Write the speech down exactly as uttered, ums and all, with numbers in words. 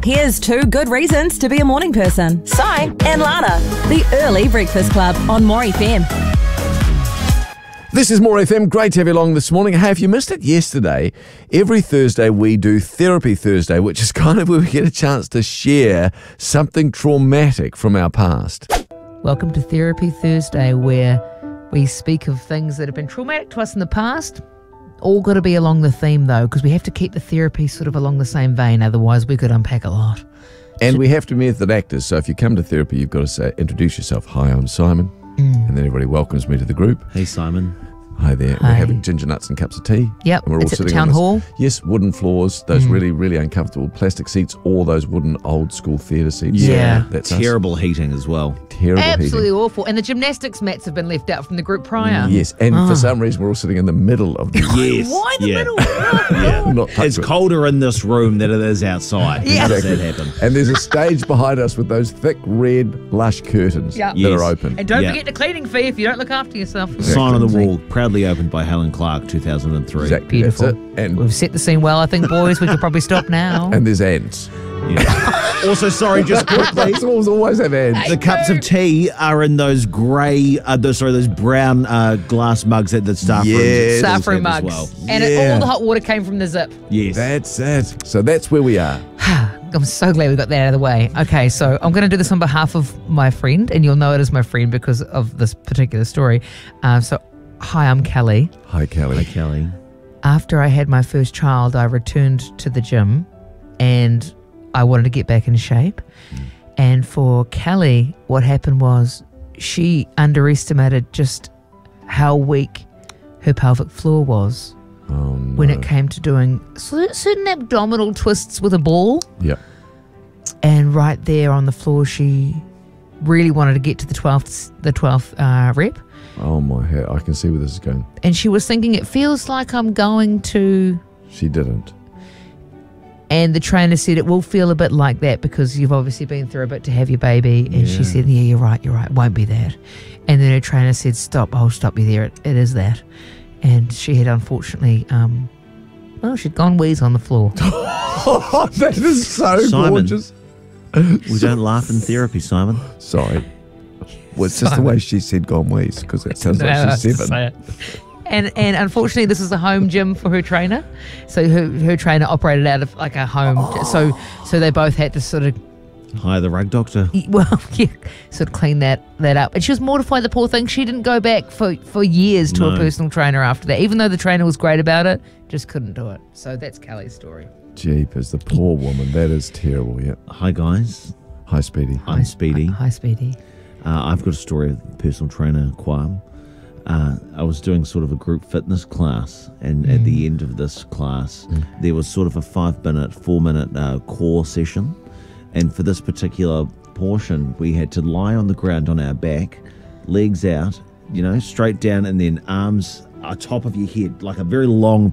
Here's two good reasons to be a morning person. Si and Lana, the Early Breakfast Club on More F M. This is More F M. Great to have you along this morning. Hey, if you missed it yesterday, every Thursday we do Therapy Thursday, which is kind of where we get a chance to share something traumatic from our past. Welcome to Therapy Thursday, where we speak of things that have been traumatic to us in the past. All got to be along the theme, though, because we have to keep the therapy sort of along the same vein. Otherwise, we could unpack a lot. And we have to be method actors. So if you come to therapy, you've got to say, introduce yourself. Hi, I'm Simon. Mm. And then everybody welcomes me to the group. Hey, Simon. Hi there. Hi. We're having ginger nuts and cups of tea. Yep, and we're it's all at the sitting town on this, hall. Yes, wooden floors, those Mm. really, really uncomfortable plastic seats, or those wooden old school theatre seats. Yeah. That's us. Terrible heating as well. Terrible Absolutely heating. awful. And the gymnastics mats have been left out from the group prior. Yes, and Oh. for some reason we're all sitting in the middle of the Yes. Why the yeah. middle? Yeah. Not It's good. colder in this room than it is outside. Yeah. How does that Exactly. happen? And there's a stage behind us with those thick red lush curtains Yeah. that Yes. are open. And don't Yeah. forget the cleaning fee if you don't look after yourself. Sign on the Wall, proudly opened by Helen Clark, two thousand three. Exactly. Beautiful. That's it. And We've set the scene well, I think, boys. We could probably stop now. and there's ants. Yeah. Also, sorry, just quickly, Those walls always have ants. the cups of tea are in those grey, uh, those, sorry, those brown uh, glass mugs at the staff room. Yes. Staff room As mugs. well. And it, Yeah. all the hot water came from the zip. Yes. That's it. So that's where we are. I'm so glad we got that out of the way. Okay, so I'm going to do this on behalf of my friend, and you'll know it as my friend because of this particular story. Uh, so, hi, I'm Kelly. Hi, Kelly. Hi, Kelly. After I had my first child, I returned to the gym and I wanted to get back in shape. And for Kelly, what happened was she underestimated just how weak her pelvic floor was Oh, no. when it came to doing cer- certain abdominal twists with a ball. Yep. And right there on the floor, she really wanted to get to the twelfth, the twelfth uh, rep. Oh, my hair. I can see where this is going. And she was thinking, it feels like I'm going to... She didn't. And the trainer said, it will feel a bit like that because you've obviously been through a bit to have your baby. And she Yeah. said, yeah, you're right, you're right. It won't be that. And then her trainer said, stop, I'll stop you there. It, it is that. And she had unfortunately, um, well, she'd gone wheeze on the floor. Oh, that is so Simon. gorgeous. We don't laugh in therapy, Simon. Sorry. Well, it's just the way she said gone wheeze because it sounds like she's seven. And and unfortunately, this is a home gym for her trainer. So her, her trainer operated out of like a home. So so they both had to sort of, Hi, the rug doctor. well, yeah, sort of clean that, that up. And she was mortified, the poor thing. She didn't go back for, for years to a No. personal trainer after that. Even though the trainer was great about it, just couldn't do it. So that's Kelly's story. Jeepers, the poor woman. That is terrible. Yep. Hi, guys. Hi, Speedy. I'm Speedy. Hi, Speedy. Uh, I've got a story of personal trainer Quam. Uh, I was doing sort of a group fitness class, and at the end of this class, there was sort of a five-minute, four-minute uh, core session. And for this particular portion, we had to lie on the ground on our back, legs out, you know, straight down, and then arms on top of your head, like a very long